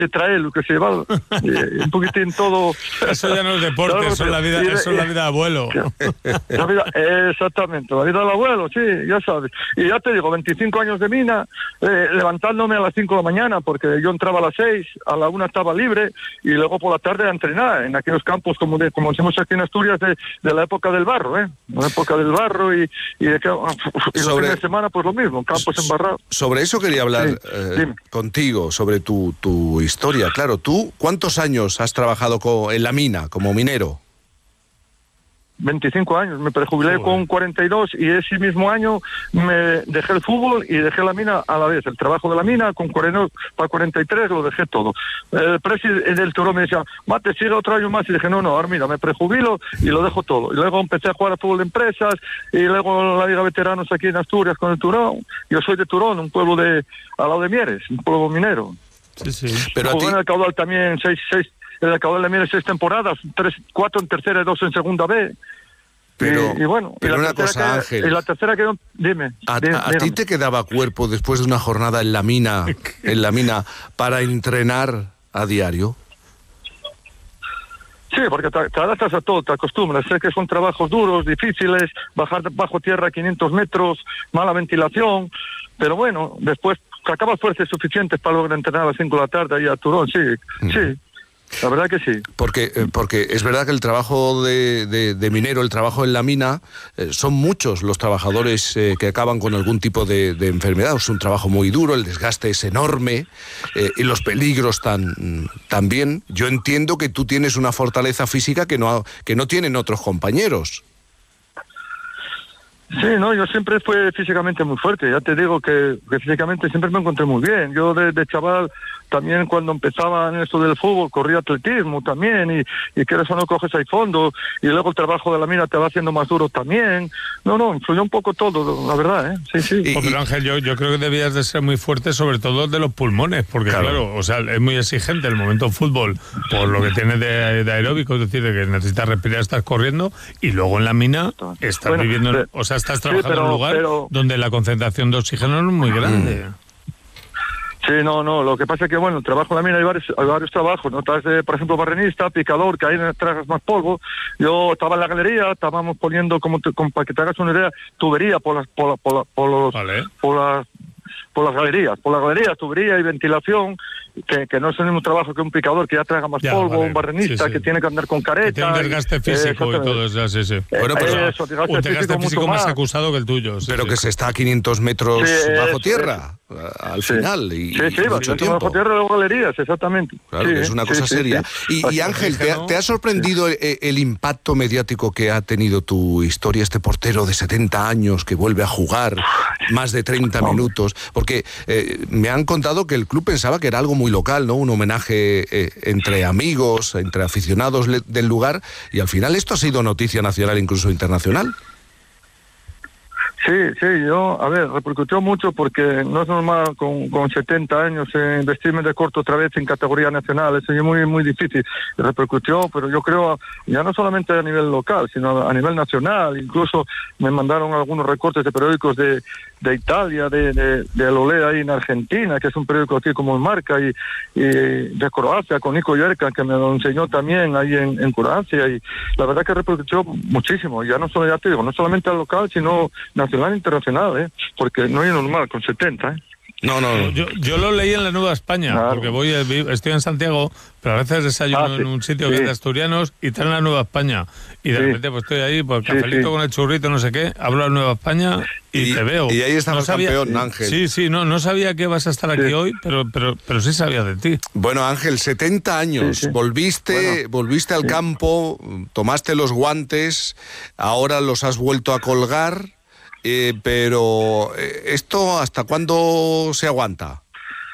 de traer lo que se lleva un poquitín todo. Eso ya no es deporte, claro, eso es la vida, eso es la vida de abuelo. Exactamente, la vida del abuelo, sí, ya sabes. Y ya te digo, 25 años de mina, levantándome a las 5 de la mañana, porque yo entraba a las 6, a la 1 estaba libre, y luego por la tarde a entrenar en aquellos campos como decimos aquí en Asturias de la época del barro, la época del barro y los fines de semana pues lo mismo, campos embarrados. Sobre eso quería hablar contigo, sobre tu historia. Claro, ¿tú cuántos años has trabajado en la mina como minero? 25 años, me prejubilé con 42 y ese mismo año me dejé el fútbol y dejé la mina a la vez. El trabajo de la mina con 42 para 43 lo dejé todo. El presidente del Turón me decía, Mate, sigue otro año más, y dije, no, ahora mira, me prejubilo y lo dejo todo. Y luego empecé a jugar a fútbol de empresas y luego la Liga Veteranos aquí en Asturias con el Turón. Yo soy de Turón, un pueblo al lado de Mieres, un pueblo minero. Sí. Pero jugué en el Caudal también en el Caudal de Mieres 6 temporadas, 4 en tercera y 2 en segunda B. Pero una cosa, Ángel. Y la tercera que dime. ¿A ti te quedaba cuerpo después de una jornada en la mina, para entrenar a diario? Sí, porque te adaptas a todo, te acostumbras. Sé que son trabajos duros, difíciles, bajar bajo tierra 500 metros, mala ventilación, pero bueno, después sacabas fuerzas suficientes para lograr entrenar a las 5 de la tarde ahí a Turón, sí. La verdad que sí. Porque es verdad que el trabajo de minero, el trabajo en la mina, son muchos los trabajadores que acaban con algún tipo de enfermedad. Es un trabajo muy duro, el desgaste es enorme y los peligros también. Yo entiendo que tú tienes una fortaleza física que no tienen otros compañeros. Sí, yo siempre fui físicamente muy fuerte. Ya te digo que físicamente siempre me encontré muy bien. Yo de chaval, también cuando empezaba en esto del fútbol, corría atletismo también, y que eso no coges ahí fondo, y luego el trabajo de la mina te va haciendo más duro también. Influyó un poco todo, la verdad, Sí. Pero Ángel, yo creo que debías de ser muy fuerte, sobre todo de los pulmones, porque claro, o sea, es muy exigente el momento fútbol, por lo que tienes de aeróbico, es decir, de que necesitas respirar, estás corriendo, y luego en la mina estás viviendo, o sea, estás trabajando en un lugar donde la concentración de oxígeno es muy grande. Sí, lo que pasa es que, el trabajo en la mina hay varios trabajos, ¿no? Estás, por ejemplo, barrenista, picador, que ahí tragas más polvo. Yo estaba en la galería, estábamos poniendo, para que te hagas una idea, tubería por las galerías, tubería y ventilación, que no es el mismo trabajo que un picador que ya traga más polvo, un barrenista que tiene que andar con careta. Que tiene un desgaste físico y todo eso, sí. Bueno, pero un desgaste físico más acusado que el tuyo. Pero que se está a 500 metros bajo tierra, al final, y mucho tiempo. Bajo tierra de galerías, exactamente. Claro, que es una cosa seria. Y Ángel, ¿te ha sorprendido el impacto mediático que ha tenido tu historia, este portero de 70 años que vuelve a jugar más de 30 minutos? Porque me han contado que el club pensaba que era algo muy local, ¿no? Un homenaje entre amigos, entre aficionados del lugar, y al final esto ha sido noticia nacional, incluso internacional. Sí, repercutió mucho porque no es normal con 70 años vestirme de corto otra vez en categoría nacional, eso es muy, muy difícil. Repercutió, pero yo creo, ya no solamente a nivel local, sino a nivel nacional. Incluso me mandaron algunos recortes de periódicos de Italia, de Olea ahí en Argentina, que es un periódico aquí como en Marca, y de Croacia, con Nico Jerka, que me lo enseñó también ahí en Croacia, y la verdad que repercutió muchísimo. Ya no solamente al local, sino nacional e internacional, porque no es normal con 70, No. Yo lo leí en la Nueva España, porque estoy en Santiago, pero a veces desayuno en un sitio que es de asturianos y está en la Nueva España. Y de repente pues estoy ahí, pues cafelito con el churrito, no sé qué, hablo de Nueva España y te veo. Y ahí estamos campeón, Ángel. Sí, no sabía que vas a estar aquí hoy, pero sí sabía de ti. Bueno, Ángel, 70 años, volviste al campo, tomaste los guantes, ahora los has vuelto a colgar. Pero ¿esto hasta cuándo se aguanta?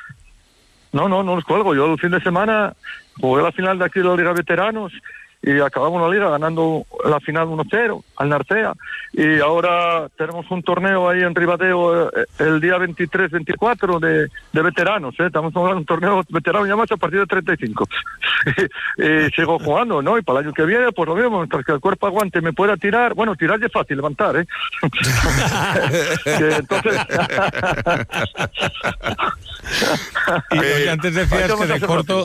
No los cuelgo. Yo el fin de semana jugué la final de aquí de la Liga Veteranos y acabamos la liga ganando la final 1-0 al Narcea, y ahora tenemos un torneo ahí en Ribadeo el día 23-24 de veteranos, estamos jugando un torneo veterano ya más a partir de 35 y sigo jugando, ¿no? Y para el año que viene pues lo mismo, mientras que el cuerpo aguante me pueda tirar, tirar es fácil, levantar, entonces y antes decías que de corto